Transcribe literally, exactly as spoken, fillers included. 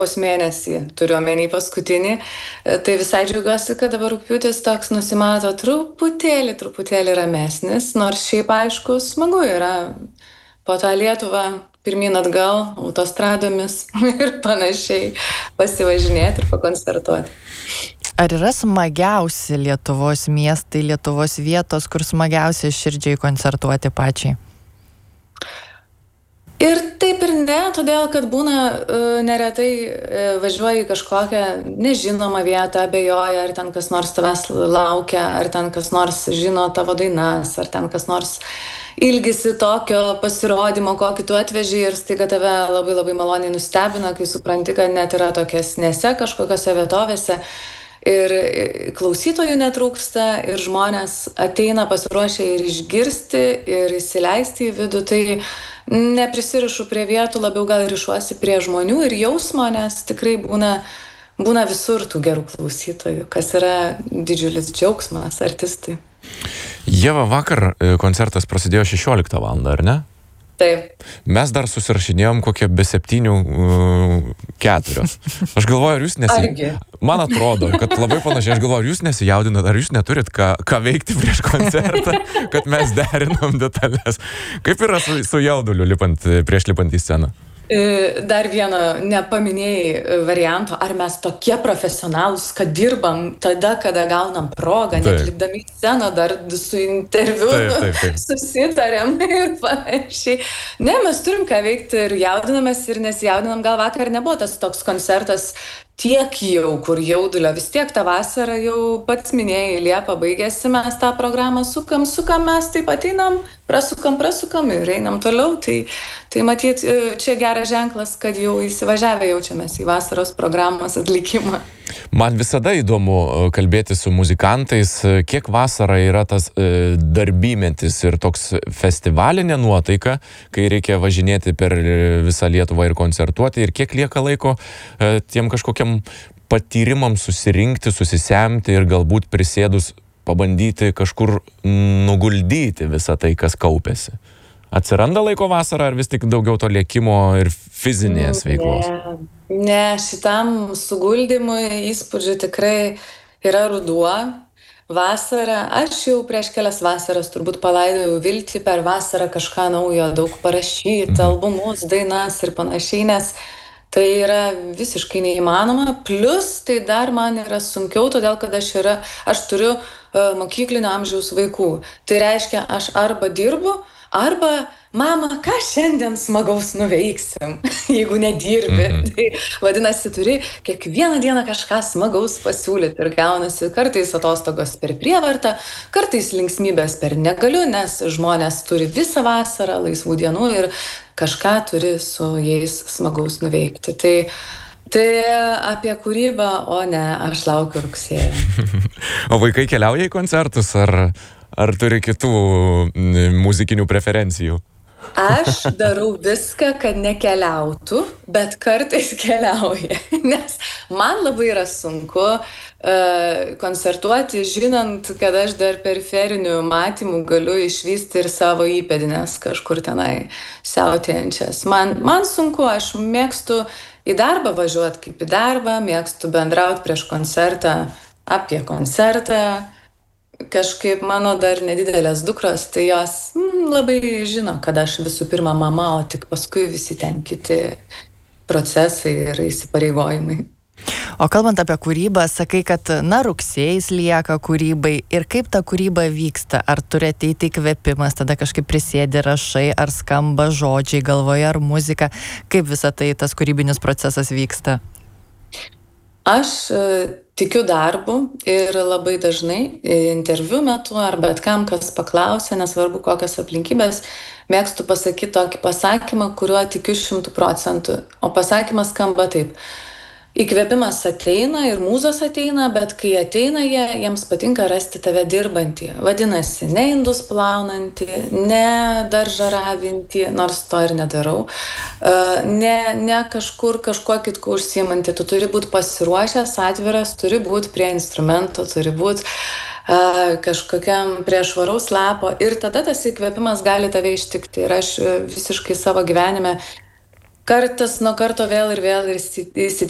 mėnesį, turiu omeny paskutinį, tai visai džiaugiuosi, kad dabar rugpjūtis toks nusimato truputėlį, truputėlį ramesnis, nors šiaip aišku smagu yra po tą Lietuvą pirmyn atgal, autostradomis ir panašiai pasivažinėti ir pakoncertuoti. Ar yra smagiausi Lietuvos miestai, Lietuvos vietos, kur smagiausia širdžiai koncertuoti pačiai? Ir taip ir ne, todėl, kad būna uh, neretai uh, važiuoji į kažkokią nežinomą vietą, abejoja, ar ten kas nors tavęs laukia, ar ten kas nors žino tavo dainas, ar ten kas nors ilgisi tokio pasirodymo, kokį tu atveži ir staiga tave labai labai maloniai nustebina, kai supranti, kad net yra tokiesnėse kažkokiose vietovėse. Ir klausytojų netrūksta, ir žmonės ateina pasiruošę ir išgirsti, ir įsileisti į vidų. Tai neprisirišu prie vietų, labiau gal rišuosi prie žmonių ir jausmo, nes tikrai būna, būna visur tų gerų klausytojų, kas yra didžiulis džiaugsmas artistai. Ieva, vakar koncertas prasidėjo šešioliktą valandą, ar ne? Taip. Mes dar susirašinėjom kokie be septynių uh, keturios. Aš galvoju, ar jūs nesijaudinat? Man atrodo, kad labai panašiai. Aš galvoju, ar jūs nesijaudinat, ar jūs neturit ką, ką veikti prieš koncertą, kad mes derinam detalės. Kaip yra su, su jauduliu lipant, prieš lipant į sceną? Dar vieno nepaminėjai varianto, ar mes tokie profesionalūs, kad dirbam tada, kada gaunam progą, net lipdami į sceną, dar su interviu taip, taip, taip. Susitarėm ir panašiai. Ne, mes turim ką veikti ir jaudinamės ir nesijaudinam, gal vakar nebuvo tas toks koncertas tiek jau, kur jaudulio, vis tiek tą vasarą jau pats minėjai, Liepa baigėsi, mes tą programą sukam, sukam, mes taip ateinam, prasukam, prasukam ir einam toliau, tai, tai matyt, čia geras ženklas, kad jau įsivažiavę jaučiamės į vasaros programos atlikimą. Man visada įdomu kalbėti su muzikantais, kiek vasara yra tas e, darbymetis ir toks festivalinė nuotaika, kai reikia važinėti per visą Lietuvą ir koncertuoti, ir kiek lieka laiko e, tiem kažkokiam patyrimam susirinkti, susisemti ir galbūt prisėdus pabandyti kažkur nuguldyti visą tai, kas kaupėsi. Atsiranda laiko vasarą, ar vis tik daugiau to lėkimo ir fizinės veiklos? Ne, ne, šitam suguldymui įspūdžių tikrai yra ruduo. Vasara, aš jau prieš kelias vasaras turbūt palaidojau viltį per vasarą kažką naujo, daug parašyti, albumus, dainas ir panašiai, nes tai yra visiškai neįmanoma. Plus tai dar man yra sunkiau, todėl kad aš, yra, aš turiu uh, mokyklinio amžiaus vaikų. Tai reiškia, aš arba dirbu, arba, mama, ką šiandien smagaus nuveiksim, jeigu nedirbi. Mm-hmm. Tai vadinasi, turi kiekvieną dieną kažką smagaus pasiūlyti ir gaunasi kartais atostogos per prievartą, kartais linksmybės per negaliu, nes žmonės turi visą vasarą laisvų dienų ir kažką turi su jais smagaus nuveikti. Tai, tai apie kūrybą, o ne, aš laukiu rugsėjo. O vaikai keliauja į koncertus, ar... Ar turi kitų muzikinių preferencijų? Aš darau viską, kad nekeliautų, bet kartais keliauja. Nes man labai yra sunku uh, koncertuoti, žinant, kad aš dar periferinių matymų galiu išvysti ir savo įpėdinės kažkur tenai siautėjančias. Man, man sunku, aš mėgstu į darbą važiuoti kaip į darbą, mėgstu bendrauti prieš koncertą apie koncertą. Kažkaip mano dar nedidelės dukros, tai jos mm, labai žino, kad aš visų pirma mama, o tik paskui visi ten kiti procesai ir įsipareigojimai. O kalbant apie kūrybą, sakai, kad na, rugsėjais lieka kūrybai ir kaip ta kūryba vyksta? Ar turi ateiti įkvėpimas, tada kažkaip prisėdi, rašai, ar skamba žodžiai galvoje, ar muzika? Kaip visa tai, tas kūrybinis procesas vyksta? Aš tikiu darbu ir labai dažnai interviu metu ar bet kam, kas paklausia, nesvarbu kokios aplinkybės, mėgstu pasakyti tokį pasakymą, kuriuo tikiu šimtų procentų. O pasakymas skamba taip. Įkvėpimas ateina ir mūzos ateina, bet kai ateina jie, jiems patinka rasti tave dirbantį. Vadinasi, ne indus plaunantį, ne daržą ravintį, nors to ir nedarau, ne, ne kažkur kažkuo kitku užsiimantį. Tu turi būti pasiruošęs, atviras, turi būti prie instrumento, turi būti uh, kažkokiam prie švaraus lapo ir tada tas įkvėpimas gali tave ištikti. Ir aš visiškai savo gyvenime kartas nuo karto vėl ir vėl įsitikinau,